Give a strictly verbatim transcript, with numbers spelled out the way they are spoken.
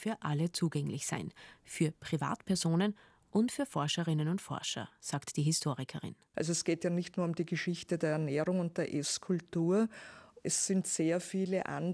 für alle zugänglich sein, für Privatpersonen und für Forscherinnen und Forscher, sagt die Historikerin. Also es geht ja nicht nur um die Geschichte der Ernährung und der Esskultur. Es sind sehr viele andere